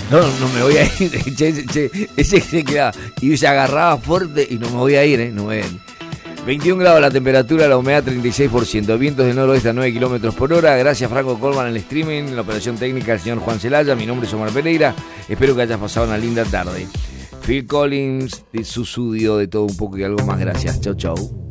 No, no me voy a ir. Ese se quedaba. Y se agarraba fuerte y no me voy a ir, no me voy a ir. 21 grados la temperatura, la humedad 36%, vientos del noroeste a 9 kilómetros por hora. Gracias Franco Colman en el streaming, en la operación técnica el señor Juan Celaya. Mi nombre es Omar Pereira. Espero que hayas pasado una linda tarde. Phil Collins, de Susudio, de todo un poco y algo más. Gracias. Chau, chau.